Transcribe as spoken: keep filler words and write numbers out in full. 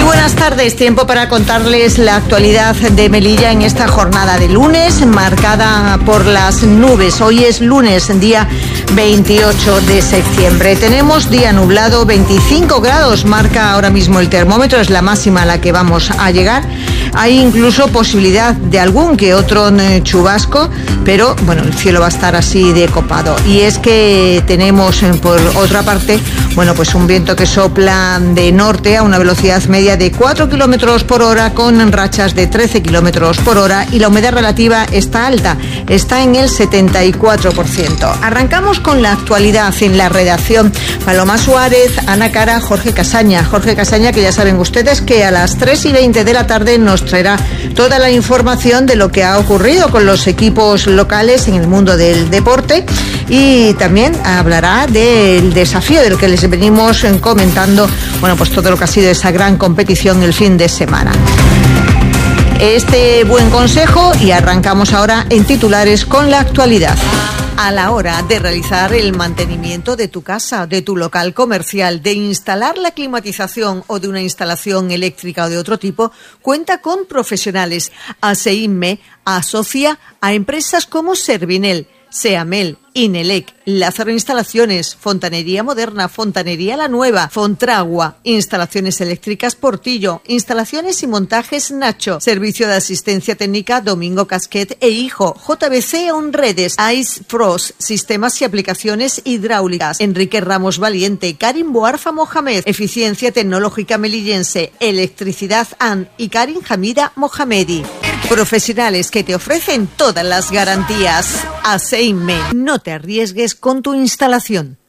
buenas tardes, tiempo para contarles la actualidad de Melilla en esta jornada de lunes, marcada por las nubes. Hoy es lunes, día veintiocho de septiembre. Tenemos día nublado, veinticinco grados, marca ahora mismo el termómetro, es la máxima a la que vamos a llegar. Hay incluso posibilidad de algún que otro chubasco, pero bueno, el cielo va a estar así de copado. Y es que tenemos por otra parte, bueno, pues un viento que sopla de norte a una velocidad media de cuatro kilómetros por hora con rachas de trece kilómetros por hora y la humedad relativa está alta, está en el setenta y cuatro por ciento. Arrancamos con la actualidad en la redacción. Paloma Suárez, Ana Cara, Jorge Casaña. Jorge Casaña, que ya saben ustedes que a las tres y veinte de la tarde nos traerá toda la información de lo que ha ocurrido con los equipos locales en el mundo del deporte y también hablará del desafío del que les venimos comentando, bueno, pues todo lo que ha sido esa gran competición el fin de semana. Este buen consejo y arrancamos ahora en titulares con la actualidad. A la hora de realizar el mantenimiento de tu casa, de tu local comercial, de instalar la climatización o de una instalación eléctrica o de otro tipo, cuenta con profesionales. ASEINME asocia a empresas como Servinel, Seamel, Inelec, Lázaro Instalaciones, Fontanería Moderna, Fontanería La Nueva, Fontragua, Instalaciones Eléctricas Portillo, Instalaciones y Montajes Nacho, Servicio de Asistencia Técnica Domingo Casquet e Hijo, J B C Onredes, Ice Frost, Sistemas y Aplicaciones Hidráulicas, Enrique Ramos Valiente, Karim Boarfa Mohamed, Eficiencia Tecnológica Melillense, Electricidad A N y Karim Hamida Mohamedi. Profesionales que te ofrecen todas las garantías. ASEINME, no te arriesgues con tu instalación.